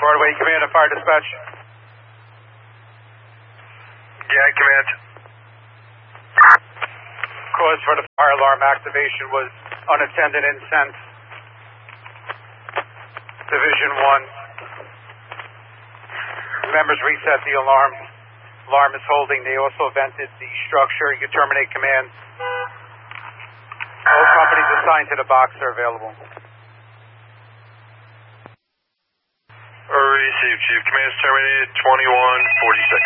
Broadway Command and Fire Dispatch. Yeah, Command. Cause for the fire alarm activation was unattended incense. Division 1. Members reset the alarm. Alarm is holding. They also vented the structure. You can terminate command. All companies assigned to the box are available. Received, Chief. Command is terminated 2146.